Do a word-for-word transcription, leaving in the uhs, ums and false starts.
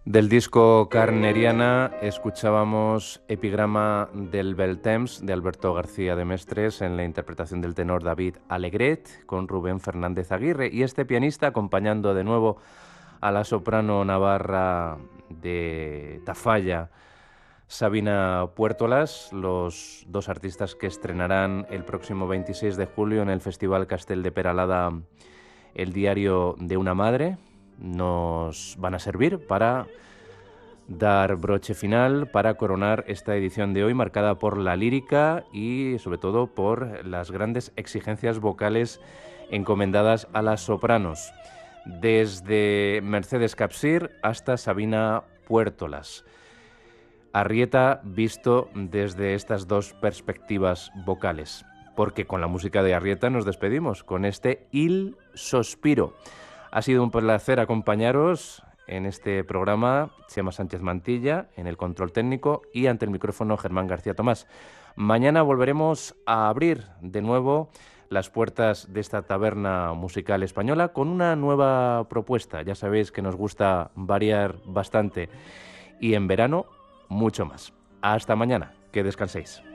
Del disco Carneriana escuchábamos Epigrama del bel temps de Alberto García de Mestres en la interpretación del tenor David Alegret con Rubén Fernández Aguirre y este pianista acompañando de nuevo a la soprano navarra de Tafalla, Sabina Puertolas, los dos artistas que estrenarán el próximo veintiséis de julio en el Festival Castel de Peralada El diario de una madre. Nos van a servir para dar broche final, para coronar esta edición de hoy marcada por la lírica y sobre todo por las grandes exigencias vocales encomendadas a las sopranos, desde Mercedes Capsir hasta Sabina Puertolas. Arrieta visto desde estas dos perspectivas vocales, porque con la música de Arrieta nos despedimos con este Il Sospiro. Ha sido un placer acompañaros en este programa. Chema Sánchez Mantilla en el control técnico y ante el micrófono Germán García Tomás. Mañana volveremos a abrir de nuevo las puertas de esta taberna musical española con una nueva propuesta. Ya sabéis que nos gusta variar bastante y en verano mucho más. Hasta mañana, que descanséis.